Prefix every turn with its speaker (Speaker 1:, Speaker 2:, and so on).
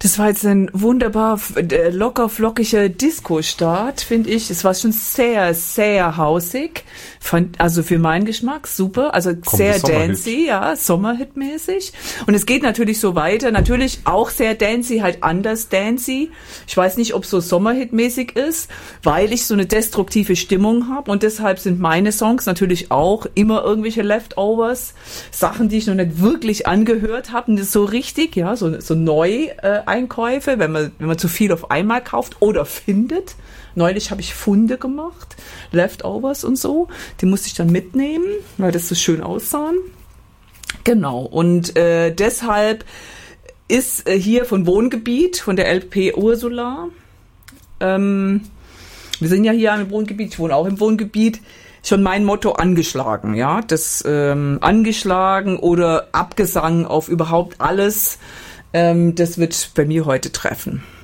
Speaker 1: Das war jetzt ein wunderbar locker flockiger Disco-Start, finde ich. Es war schon sehr, sehr hausig. Also für meinen Geschmack super. Also sehr dancey, ja, Sommerhit-mäßig. Und es geht natürlich so weiter. Natürlich auch sehr dancey, halt anders dancey. Ich weiß nicht, ob es so Sommerhit-mäßig ist, weil ich so eine destruktive Stimmung habe. Und deshalb sind meine Songs natürlich auch immer irgendwelche Leftovers. Sachen, die ich noch nicht wirklich angehört habe. Und das ist so richtig, ja, so neu Einkäufe, wenn man zu viel auf einmal kauft oder findet. Neulich habe ich Funde gemacht, Leftovers und so. Die musste ich dann mitnehmen, weil das so schön aussahen. Genau. Und deshalb ist hier von Wohngebiet, von der LP Ursula. Wir sind ja hier im Wohngebiet, ich wohne auch im Wohngebiet. Schon mein Motto angeschlagen, ja. Das angeschlagen oder Abgesang auf überhaupt alles. Das wird bei mir heute treffen.